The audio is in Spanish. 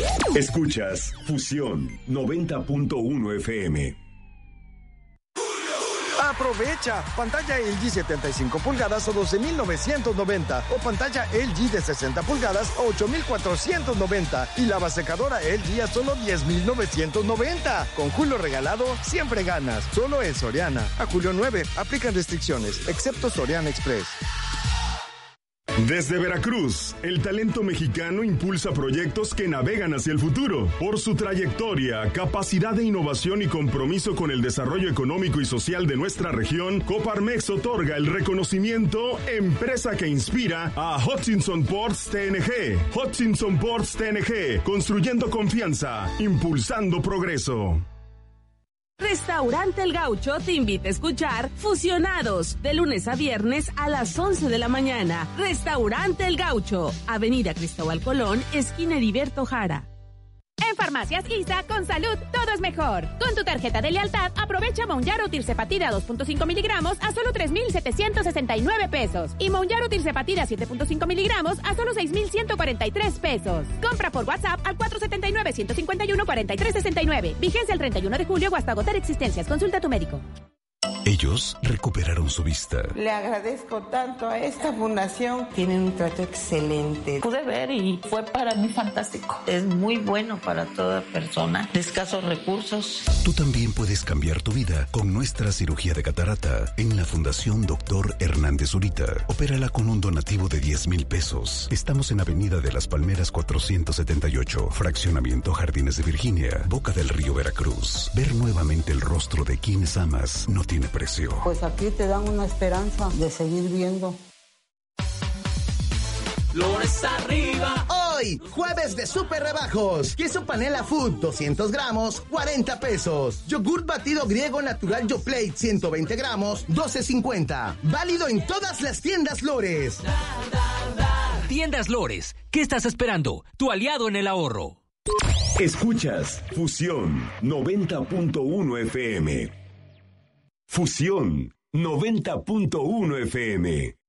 Escuchas Fusión 90.1 FM. Aprovecha, pantalla LG 75 pulgadas a 12,990 o pantalla LG de 60 pulgadas a 8,490 y lavasecadora LG a solo 10,990. Con Julio regalado, siempre ganas. Solo en Soriana. A julio 9, aplican restricciones, excepto Soriana Express. Desde Veracruz, el talento mexicano impulsa proyectos que navegan hacia el futuro. Por su trayectoria, capacidad de innovación y compromiso con el desarrollo económico y social de nuestra región, Coparmex otorga el reconocimiento Empresa que Inspira a Hutchinson Ports TNG. Hutchinson Ports TNG, construyendo confianza, impulsando progreso. Restaurante El Gaucho te invita a escuchar Fusionados, de lunes a viernes a las 11 de la mañana. Restaurante El Gaucho, Avenida Cristóbal Colón, esquina Heriberto Jara. En Farmacias ISA, con salud, todo es mejor. Con tu tarjeta de lealtad, aprovecha Mounjaro Tirzepatida 2.5 miligramos a solo 3,769 pesos. Y Mounjaro Tirzepatida 7.5 miligramos a solo 6,143 pesos. Compra por WhatsApp al 479-151-4369. Vigencia el 31 de julio o hasta agotar existencias. Consulta a tu médico. Ellos recuperaron su vista. Le agradezco tanto a esta fundación. Tienen un trato excelente. Pude ver y fue para mí fantástico. Es muy bueno para toda persona de escasos recursos. Tú también puedes cambiar tu vida con nuestra cirugía de catarata en la Fundación Dr. Hernández Zurita. Opérala con un donativo de 10,000 pesos. Estamos en Avenida de las Palmeras 478, Fraccionamiento Jardines de Virginia, Boca del Río, Veracruz. Ver nuevamente el rostro de quienes amas no tiene precio. Pues aquí te dan una esperanza de seguir viendo. Flores arriba. Hoy, jueves de super rebajos. Queso panela food, 200 gramos, 40 pesos. Yogurt batido griego natural Yoplait, 120 gramos, 12.50. Válido en todas las tiendas Lores. Tiendas Lores, ¿qué estás esperando? Tu aliado en el ahorro. Escuchas Fusión 90.1 FM. Fusión 90.1 FM.